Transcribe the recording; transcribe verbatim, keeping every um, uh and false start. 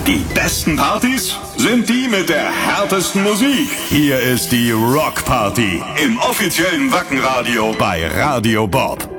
Die besten Partys sind die mit der härtesten Musik. Hier ist die Rock Party im offiziellen Wacken Radio bei Radio Bob.